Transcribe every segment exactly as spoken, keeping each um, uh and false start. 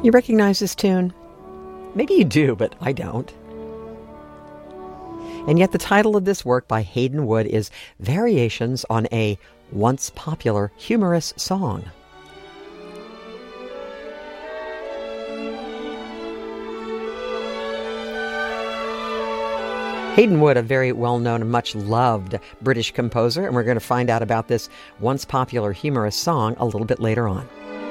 You recognize this tune? Maybe you do, but I don't. And yet the title of this work by Hayden Wood is Variations on a Once Popular Humorous Song. Hayden Wood, a very well-known and much-loved British composer, and we're going to find out about this once popular humorous song a little bit later on.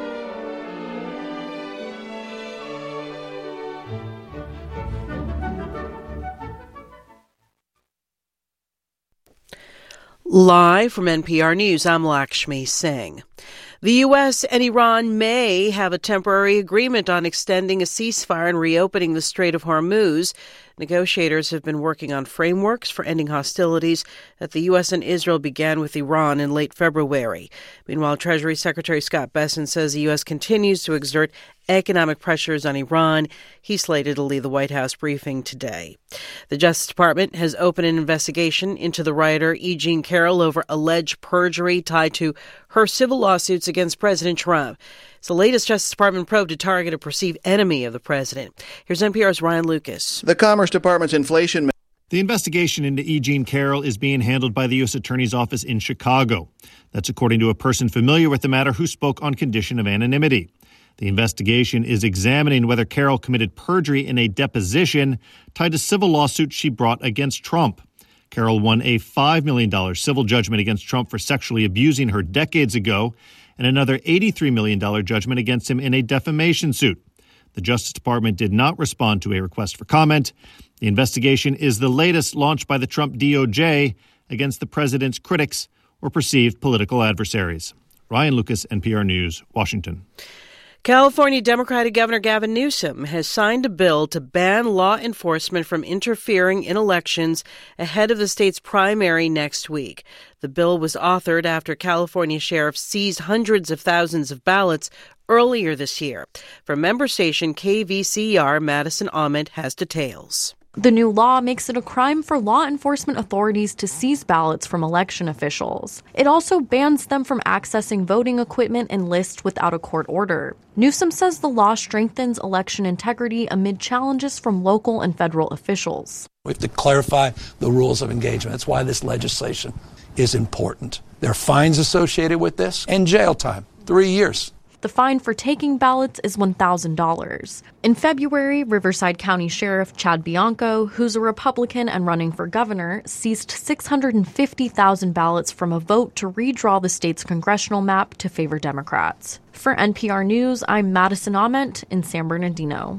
Live from N P R News, I'm Lakshmi Singh. The U S and Iran may have a temporary agreement on extending a ceasefire and reopening the Strait of Hormuz. Negotiators have been working on frameworks for ending hostilities that the U S and Israel began with Iran in late February. Meanwhile, Treasury Secretary Scott Bessent says the U S continues to exert economic pressures on Iran. He's slated to lead the White House briefing today. The Justice Department has opened an investigation into the writer E. Jean Carroll over alleged perjury tied to her civil lawsuits against President Trump. It's the latest Justice Department probe to target a perceived enemy of the president. Here's N P R's Ryan Lucas. The Commerce Department's inflation... The investigation into E. Jean Carroll is being handled by the U S Attorney's Office in Chicago. That's according to a person familiar with the matter who spoke on condition of anonymity. The investigation is examining whether Carroll committed perjury in a deposition tied to civil lawsuits she brought against Trump. Carroll won a five million dollars civil judgment against Trump for sexually abusing her decades ago and another eighty-three million dollars judgment against him in a defamation suit. The Justice Department did not respond to a request for comment. The investigation is the latest launched by the Trump D O J against the president's critics or perceived political adversaries. Ryan Lucas, N P R News, Washington. California Democratic Governor Gavin Newsom has signed a bill to ban law enforcement from interfering in elections ahead of the state's primary next week. The bill was authored after California sheriffs seized hundreds of thousands of ballots earlier this year. From member station K V C R, Madison Ament has details. The new law makes it a crime for law enforcement authorities to seize ballots from election officials. It also bans them from accessing voting equipment and lists without a court order. Newsom says the law strengthens election integrity amid challenges from local and federal officials. We have to clarify the rules of engagement. That's why this legislation is important. There are fines associated with this and jail time, three years. The fine for taking ballots is one thousand dollars. In February, Riverside County Sheriff Chad Bianco, who's a Republican and running for governor, seized six hundred fifty thousand ballots from a vote to redraw the state's congressional map to favor Democrats. For N P R News, I'm Madison Ament in San Bernardino.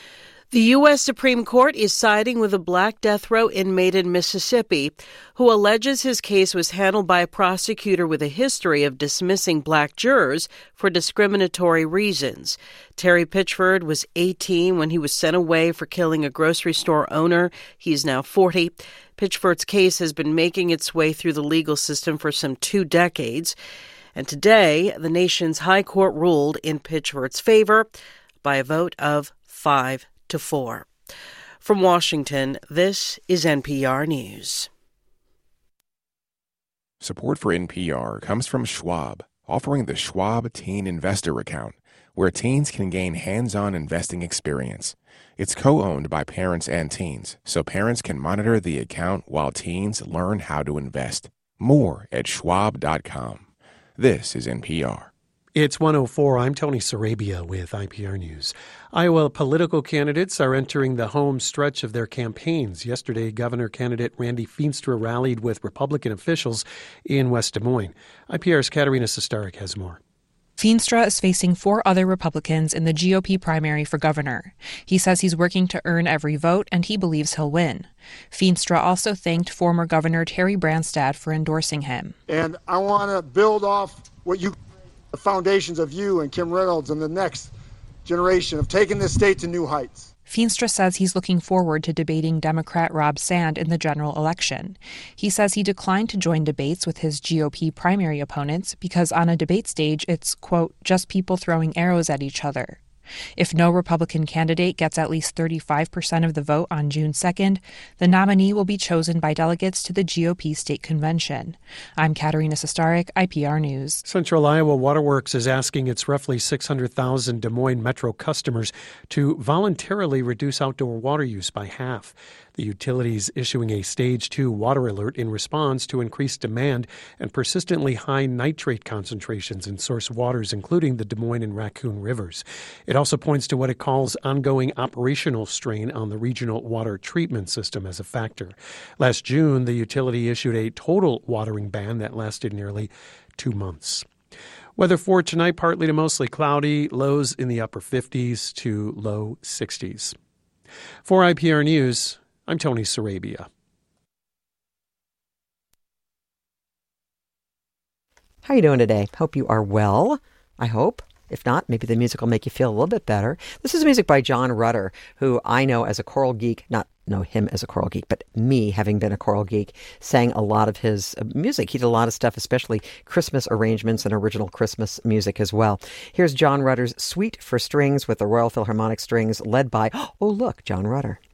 The U S Supreme Court is siding with a black death row inmate in Mississippi who alleges his case was handled by a prosecutor with a history of dismissing black jurors for discriminatory reasons. Terry Pitchford was eighteen when he was sent away for killing a grocery store owner. He's now forty. Pitchford's case has been making its way through the legal system for some two decades. And today, the nation's high court ruled in Pitchford's favor by a vote of five to four. From Washington, this is N P R News. Support for N P R comes from Schwab, offering the Schwab Teen Investor Account, where teens can gain hands-on investing experience. It's co-owned by parents and teens, so parents can monitor the account while teens learn how to invest. More at schwab dot com. This is N P R. It's one oh four. I'm Tony Sarabia with I P R News. Iowa political candidates are entering the home stretch of their campaigns. Yesterday, Governor candidate Randy Feenstra rallied with Republican officials in West Des Moines. I P R's Katerina Sestaric has more. Feenstra is facing four other Republicans in the G O P primary for governor. He says he's working to earn every vote, and he believes he'll win. Feenstra also thanked former Governor Terry Branstad for endorsing him. And I want to build off what you the foundations of you and Kim Reynolds and the next generation of taking this state to new heights. Feenstra says he's looking forward to debating Democrat Rob Sand in the general election. He says he declined to join debates with his G O P primary opponents because on a debate stage, it's, quote, just people throwing arrows at each other. If no Republican candidate gets at least thirty-five percent of the vote on June second, the nominee will be chosen by delegates to the G O P state convention. I'm Katerina Sestaric, I P R News. Central Iowa Waterworks is asking its roughly six hundred thousand Des Moines Metro customers to voluntarily reduce outdoor water use by half. The utility is issuing a Stage two water alert in response to increased demand and persistently high nitrate concentrations in source waters, including the Des Moines and Raccoon Rivers. It also points to what it calls ongoing operational strain on the regional water treatment system as a factor. Last June, the utility issued a total watering ban that lasted nearly two months. Weather for tonight, partly to mostly cloudy, lows in the upper fifties to low sixties. For I P R News, I'm Tony Sarabia. How are you doing today? Hope you are well, I hope. If not, maybe the music will make you feel a little bit better. This is music by John Rutter, who I know as a choral geek, not know him as a choral geek, but me, having been a choral geek, sang a lot of his music. He did a lot of stuff, especially Christmas arrangements and original Christmas music as well. Here's John Rutter's Suite for Strings with the Royal Philharmonic Strings, led by, oh, look, John Rutter.